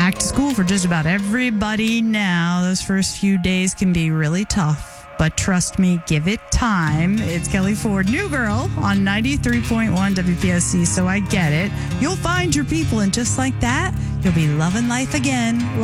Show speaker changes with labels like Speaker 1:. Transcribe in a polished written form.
Speaker 1: Back to school for just about everybody now. Those first few days can be really tough, but trust me, give it time. It's Kelly Ford, New Girl on 93.1 WPSC, so I get it. You'll find your people, and just like that, you'll be loving life again.